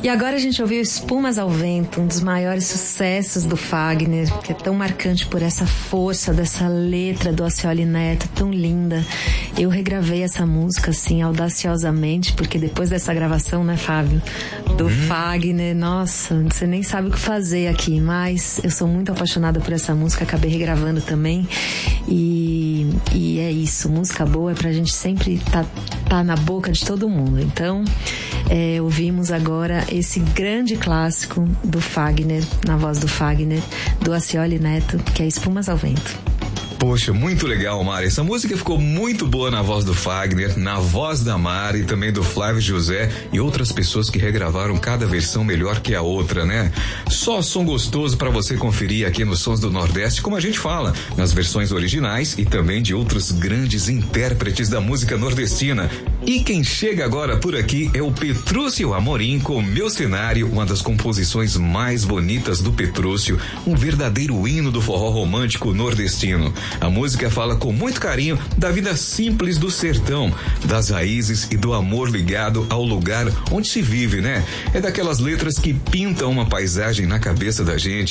E agora a gente ouviu Espumas ao Vento, um dos maiores sucessos do Fagner, que é tão marcante por essa força dessa letra do Acioli Neto, tão linda. Eu regravei essa música, assim, audaciosamente, porque depois dessa gravação, né, Fábio, do Fagner, nossa, você nem sabe o que fazer aqui, mas eu sou muito apaixonada por essa música, acabei regravando também, e é isso, música boa é pra gente sempre tá na boca de todo mundo. Então, ouvimos agora esse grande clássico do Fagner, na voz do Fagner, do Acioli Neto, que é Espumas ao Vento. Poxa, muito legal, Mari. Essa música ficou muito boa na voz do Fagner, na voz da Mari, também do Flávio José e outras pessoas que regravaram cada versão melhor que a outra, né? Só som gostoso para você conferir aqui nos Sons do Nordeste, como a gente fala, nas versões originais e também de outros grandes intérpretes da música nordestina. E quem chega agora por aqui é o Petrúcio Amorim com Meu Cenário, uma das composições mais bonitas do Petrúcio, um verdadeiro hino do forró romântico nordestino. A música fala com muito carinho da vida simples do sertão, das raízes e do amor ligado ao lugar onde se vive, né? É daquelas letras que pintam uma paisagem na cabeça da gente